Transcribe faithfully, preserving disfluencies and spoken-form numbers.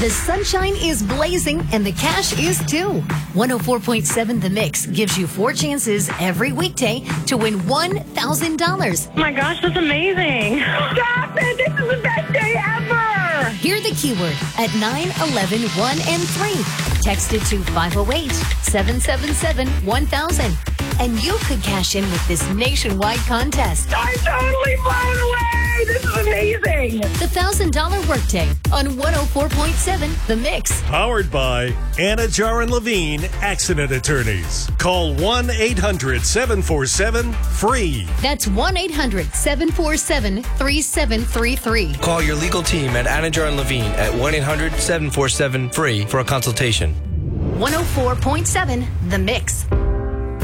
The sunshine is blazing and the cash is too. one oh four point seven The Mix gives you four chances every weekday to win one thousand dollars. Oh my gosh, that's amazing. Stop it. This is the best day ever. Hear the keyword at nine eleven one and three. Text it to five oh eight, seven seven seven, one thousand. And you could cash in with this nationwide contest. I'm totally blown away. This is amazing. The one thousand dollars Workday on one oh four point seven The Mix. Powered by Anna Jar and Levine Accident Attorneys. Call one eight hundred seven four seven free. That's one eight hundred seven four seven three seven three three. Call your legal team at Anna Jar and Levine at one eight hundred seven four seven free for a consultation. one oh four point seven The Mix.